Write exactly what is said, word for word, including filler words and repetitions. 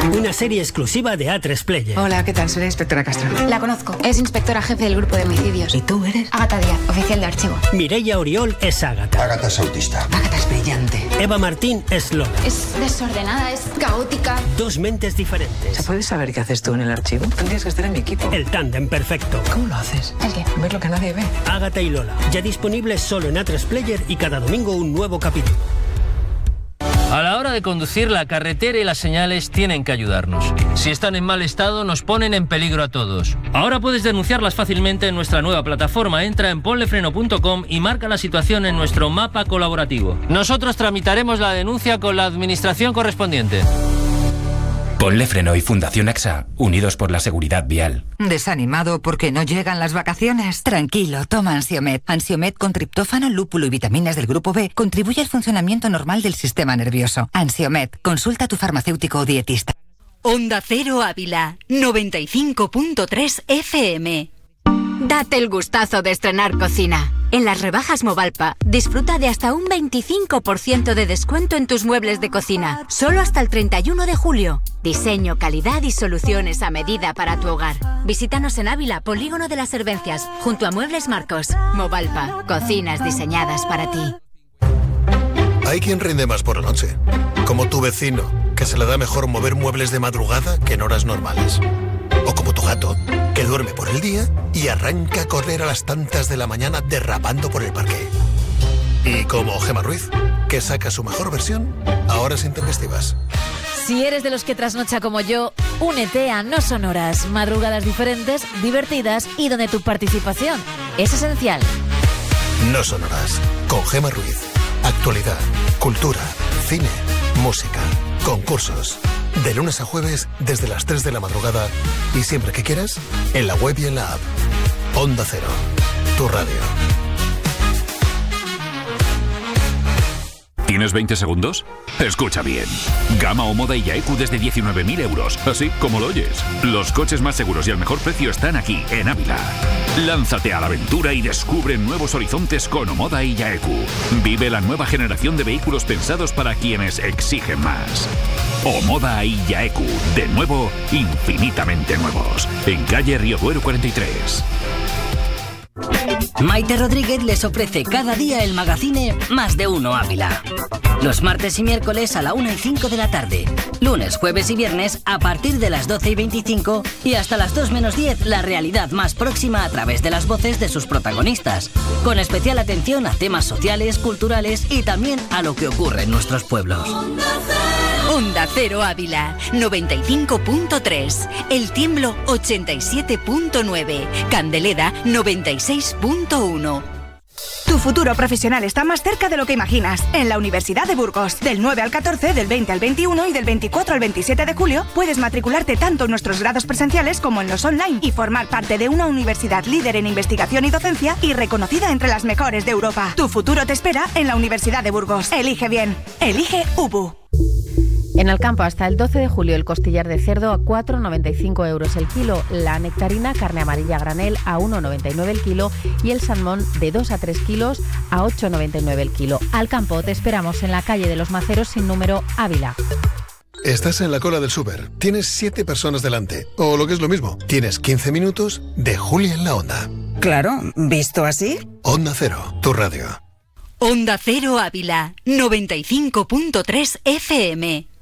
Una serie exclusiva de A tres Player. Hola, ¿qué tal? Soy la inspectora Castro. La conozco. Es inspectora jefe del grupo de homicidios. ¿Y tú eres? Ágata Díaz, oficial de archivo. Mireia Oriol es Ágata. Ágata es autista. Ágata es brillante. Eva Martín es Lola. Es desordenada, es caótica. Dos mentes diferentes. ¿Se puede saber qué haces tú en el archivo? Tendrías que estar en mi equipo. El tándem perfecto. ¿Cómo lo haces? ¿El qué? Ver lo que nadie ve. Ágata y Lola. Ya disponibles solo en A tres Player y cada domingo un nuevo capítulo. A la hora de conducir, la carretera y las señales tienen que ayudarnos. Si están en mal estado, nos ponen en peligro a todos. Ahora puedes denunciarlas fácilmente en nuestra nueva plataforma. Entra en ponlefreno punto com y marca la situación en nuestro mapa colaborativo. Nosotros tramitaremos la denuncia con la administración correspondiente. Ponle Freno y Fundación AXA, unidos por la seguridad vial. ¿Desanimado porque no llegan las vacaciones? Tranquilo, toma Ansiomed. Ansiomed con triptófano, lúpulo y vitaminas del grupo B contribuye al funcionamiento normal del sistema nervioso. Ansiomed, consulta a tu farmacéutico o dietista. Onda Cero Ávila, noventa y cinco punto tres F M. Date el gustazo de estrenar cocina. En las rebajas Movalpa, disfruta de hasta un veinticinco por ciento de descuento en tus muebles de cocina. Solo hasta el treinta y uno de julio. Diseño, calidad y soluciones a medida para tu hogar. Visítanos en Ávila, Polígono de las Hervencias, junto a Muebles Marcos. Movalpa, cocinas diseñadas para ti. Hay quien rinde más por la noche. Como tu vecino, que se le da mejor mover muebles de madrugada que en horas normales. O como tu gato, que duerme por el día y arranca a correr a las tantas de la mañana derrapando por el parque. Y como Gemma Ruiz, que saca su mejor versión a horas intempestivas. Si eres de los que trasnocha como yo, únete a No Son Horas. Madrugadas diferentes, divertidas y donde tu participación es esencial. No Son Horas, con Gemma Ruiz. Actualidad, cultura, cine, música, concursos. De lunes a jueves, desde las tres de la madrugada y siempre que quieras, en la web y en la app. Onda Cero, tu radio. ¿Tienes veinte segundos? Escucha bien. Gama o Moda y Yaeku desde diecinueve mil euros, así como lo oyes. Los coches más seguros y al mejor precio están aquí, en Ávila. Lánzate a la aventura y descubre nuevos horizontes con Omoda y Yaeku. Vive la nueva generación de vehículos pensados para quienes exigen más. Omoda y Yaeku, de nuevo, infinitamente nuevos. En calle Río Duero cuarenta y tres. Maite Rodríguez les ofrece cada día el magazine Más de Uno Ávila. Los martes y miércoles a la una y cinco de la tarde. Lunes, jueves y viernes a partir de las doce y veinticinco y hasta las dos menos diez la realidad más próxima a través de las voces de sus protagonistas. Con especial atención a temas sociales, culturales y también a lo que ocurre en nuestros pueblos. Onda Cero Ávila, noventa y cinco punto tres. El Tiemblo, ochenta y siete punto nueve. Candeleda, noventa y seis punto uno. Tu futuro profesional está más cerca de lo que imaginas. En la Universidad de Burgos. Del nueve al catorce, del veinte al veintiuno y del veinticuatro al veintisiete de julio, puedes matricularte tanto en nuestros grados presenciales como en los online y formar parte de una universidad líder en investigación y docencia y reconocida entre las mejores de Europa. Tu futuro te espera en la Universidad de Burgos. Elige bien. Elige U B U. En el campo, hasta el doce de julio, el costillar de cerdo a cuatro con noventa y cinco euros el kilo, la nectarina, carne amarilla a granel a uno con noventa y nueve el kilo y el salmón de dos a tres kilos a ocho con noventa y nueve el kilo. Al campo te esperamos en la calle de los Maceros sin número, Ávila. Estás en la cola del súper, tienes siete personas delante, o lo que es lo mismo, tienes quince minutos de Julia en la Onda. Claro, ¿visto así? Onda Cero, tu radio. Onda Cero Ávila, noventa y cinco punto tres F M.